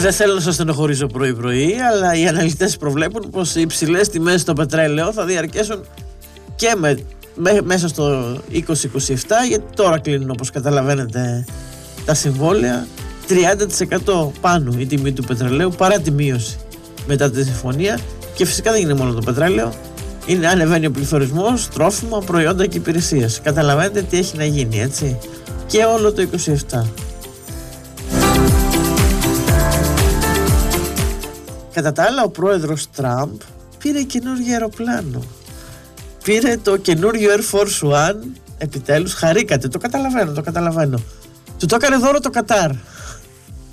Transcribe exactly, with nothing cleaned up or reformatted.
δεν θέλω να σας στενοχωρήσω πρωί-πρωί, αλλά οι αναλυτές προβλέπουν πως οι υψηλές τιμές στο πετρέλαιο θα διαρκέσουν και με, με, μέσα στο είκοσι είκοσι επτά, γιατί τώρα κλείνουν, όπως καταλαβαίνετε, τα συμβόλαια. Τριάντα τοις εκατό πάνω η τιμή του πετρελαίου παρά τη μείωση μετά τη συμφωνία. Και φυσικά δεν είναι μόνο το πετρέλαιο, είναι, ανεβαίνει ο πληθωρισμός, τρόφιμα, προϊόντα και υπηρεσίες. Καταλαβαίνετε τι έχει να γίνει, έτσι, και όλο το είκοσι επτά. Κατά τα άλλα, ο πρόεδρος Τραμπ πήρε καινούργιο αεροπλάνο. Πήρε το καινούργιο Air Force One, επιτέλους, χαρήκατε, το καταλαβαίνω, το καταλαβαίνω. Του το έκανε δώρο το Κατάρ.